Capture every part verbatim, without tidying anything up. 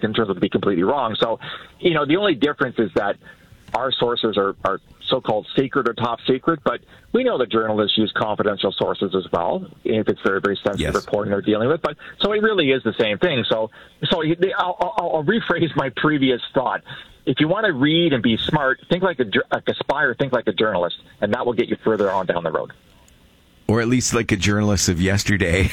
Washington turns out to be completely wrong. So, you know, the only difference is that our sources are, are so-called secret or top secret, but we know that journalists use confidential sources as well if it's very, very sensitive Yes. reporting they're dealing with. But so it really is the same thing. So, so I'll, I'll, I'll rephrase my previous thought. If you want to read and be smart, think like a, like aspire, think like a journalist, and that will get you further on down the road. Or at least like a journalist of yesterday.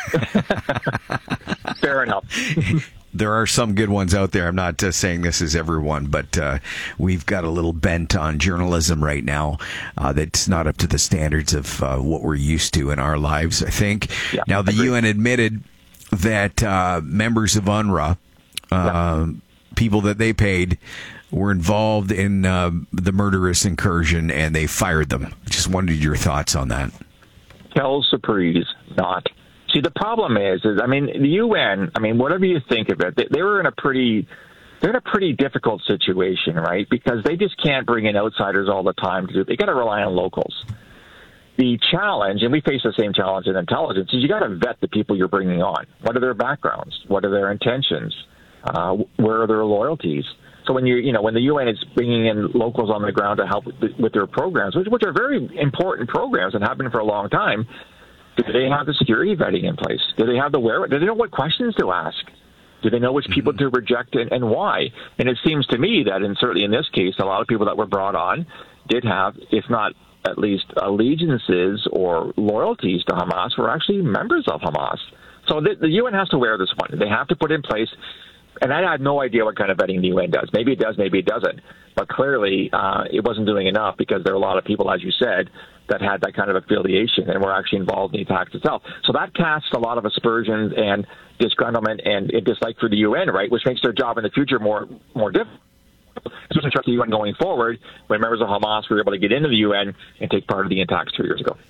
Fair enough. There are some good ones out there. I'm not uh, saying this is everyone, but uh, we've got a little bent on journalism right now uh, that's not up to the standards of uh, what we're used to in our lives, I think. Yeah, now, the agreed. U N admitted that uh, members of UNRWA, uh, Yeah. people that they paid, were involved in uh, the murderous incursion, and they fired them. Just wondered your thoughts on that. Quelle surprise, not. See, the problem is, is I mean, the U N. I mean, whatever you think of it, they, they were in a pretty, they're in a pretty difficult situation, right? Because they just can't bring in outsiders all the time to do. They got to rely on locals. The challenge, and we face the same challenge in intelligence, is you got to vet the people you're bringing on. What are their backgrounds? What are their intentions? Uh, where are their loyalties? So when you, you know, when the U N is bringing in locals on the ground to help with, with their programs, which, which are very important programs and have been for a long time, do they have the security vetting in place? Do they have the where? Do they know what questions to ask? Do they know which people to reject and, and why? And it seems to me that, and certainly in this case, a lot of people that were brought on did have, if not at least allegiances or loyalties to Hamas, were actually members of Hamas. So the, the U N has to wear this one. They have to put in place. And I have no idea what kind of vetting the U N does. Maybe it does, maybe it doesn't. But clearly, uh, it wasn't doing enough because there are a lot of people, as you said, that had that kind of affiliation and were actually involved in the attacks itself. So that casts a lot of aspersions and disgruntlement and dislike for the U N, right, which makes their job in the future more more difficult. Especially trust the U N going forward when members of Hamas were able to get into the U N and take part of the attacks two years ago.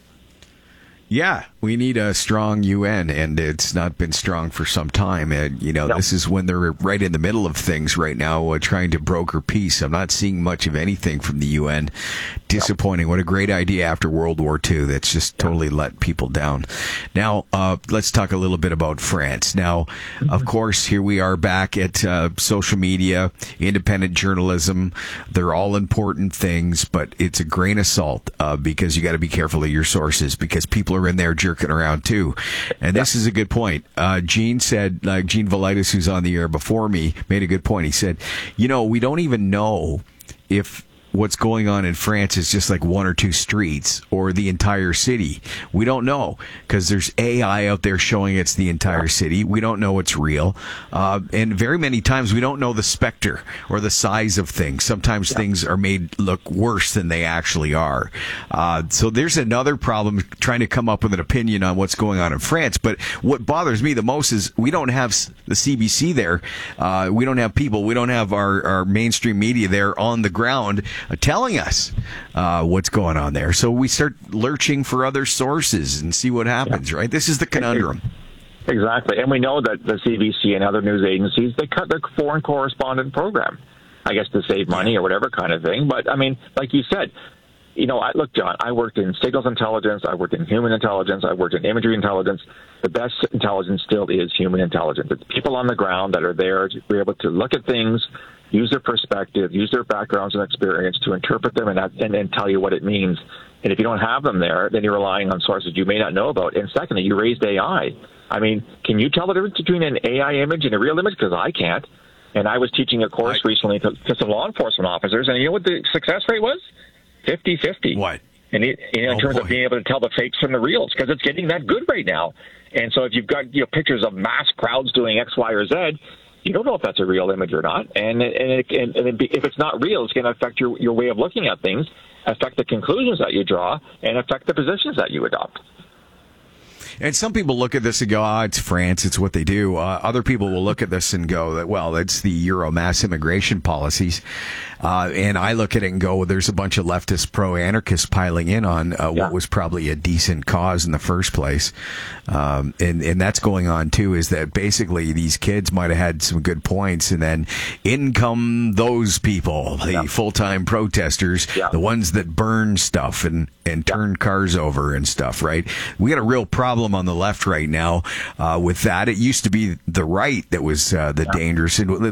Yeah, we need a strong U N, and it's not been strong for some time. And, you know, No. this is when they're right in the middle of things right now, uh, trying to broker peace. I'm not seeing much of anything from the U N. Disappointing. No. What a great idea after World War Two. That's just totally let people down. Now, uh, let's talk a little bit about France. Now, mm-hmm. of course, here we are back at uh, social media, independent journalism. They're all important things, but it's a grain of salt uh, because you got to be careful of your sources because people are in there jerking around too. And this is a good point. Uh, Gene said, like Gene Velitis, who's on the air before me, made a good point. He said, you know, we don't even know if what's going on in France is just like one or two streets or the entire city. We don't know because there's A I out there showing it's the entire city. We don't know it's real. Uh, and very many times we don't know the specter or the size of things. Sometimes yeah. things are made look worse than they actually are. Uh, so there's another problem trying to come up with an opinion on what's going on in France. But what bothers me the most is we don't have the C B C there. Uh, we don't have people. We don't have our, our mainstream media there on the ground telling us uh, what's going on there. So we start lurching for other sources and see what happens, yeah. right? This is the conundrum. Exactly. And we know that the C B C and other news agencies, they cut their foreign correspondent program, I guess to save money or whatever kind of thing. But, I mean, like you said, you know, I, look, John, I worked in signals intelligence, I worked in human intelligence, I worked in imagery intelligence. The best intelligence still is human intelligence. It's people on the ground that are there to be able to look at things, use their perspective, use their backgrounds and experience to interpret them and, and, and tell you what it means. And if you don't have them there, then you're relying on sources you may not know about. And secondly, you raised A I. I mean, can you tell the difference between an A I image and a real image? Because I can't. And I was teaching a course I, recently to, to some law enforcement officers, and you know what the success rate was? fifty-fifty. What? And it, you know, in oh, terms boy. of being able to tell the fakes from the reals, because it's getting that good right now. And so if you've got you know pictures of mass crowds doing X, Y, or Z, you don't know if that's a real image or not. And and, it, and, and if it's not real, it's going to affect your, your way of looking at things, affect the conclusions that you draw, and affect the positions that you adopt. And some people look at this and go, oh, it's France, it's what they do. Uh, other people will look at this and go, that well, it's the Euro mass immigration policies. Uh, and I look at it and go, well, there's a bunch of leftist pro-anarchists piling in on uh, yeah. what was probably a decent cause in the first place. Um, and, and that's going on, too, is that basically these kids might have had some good points, and then in come those people, the yeah. full-time protesters, yeah. the ones that burn stuff and, and turn yeah. cars over and stuff, right? We got a real problem on the left right now uh, with that. It used to be the right that was uh, the yeah. dangerous. And